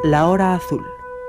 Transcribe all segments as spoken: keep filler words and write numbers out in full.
La Hora Azul.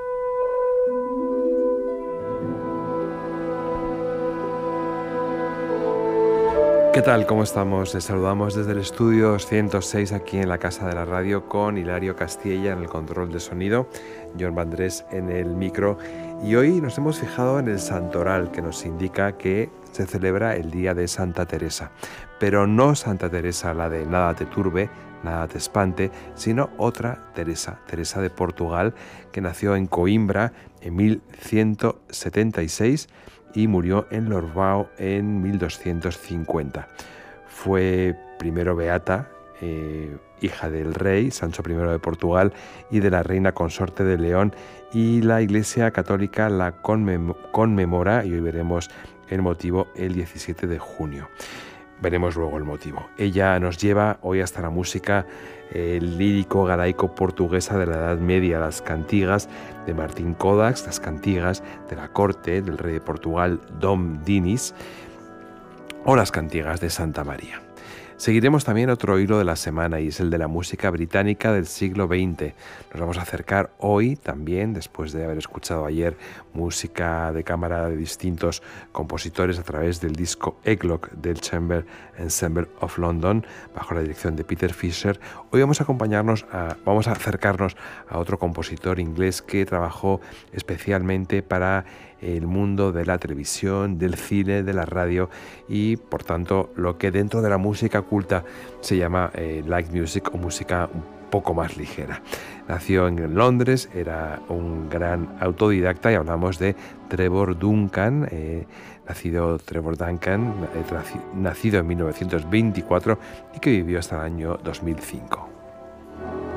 ¿Qué tal? ¿Cómo estamos? Les saludamos desde el estudio ciento seis aquí en la Casa de la Radio con Hilario Castilla en el control de sonido, John Vandrés en el micro, y hoy nos hemos fijado en el santoral que nos indica que se celebra el Día de Santa Teresa, pero no Santa Teresa la de nada te turbe, nada te espante, sino otra Teresa, Teresa de Portugal, que nació en Coimbra en mil ciento setenta y seis y murió en Lorbao en mil doscientos cincuenta. Fue primero beata, eh, hija del rey Sancho primero de Portugal y de la reina consorte de León, y la Iglesia Católica la conmem- conmemora, y hoy veremos el motivo, el diecisiete de junio. Veremos luego el motivo. Ella nos lleva hoy hasta la música eh, lírico galaico portuguesa de la Edad Media, las cantigas de Martín Codax, las cantigas de la corte del rey de Portugal Dom Dinis, o las cantigas de Santa María. Seguiremos también otro hilo de la semana, y es el de la música británica del siglo veinte. Nos vamos a acercar hoy también, después de haber escuchado ayer música de cámara de distintos compositores a través del disco Eglock del Chamber Ensemble of London, bajo la dirección de Peter Fisher. Hoy vamos a acompañarnos, a, vamos a acercarnos a otro compositor inglés que trabajó especialmente para el mundo de la televisión, del cine, de la radio, y por tanto lo que dentro de la música culta se llama eh, light music, o música un poco más ligera. Nació en Londres, era un gran autodidacta, y hablamos de Trevor Duncan, eh, nacido Trevor Duncan, eh, nacido en mil novecientos veinticuatro y que vivió hasta el año dos mil cinco.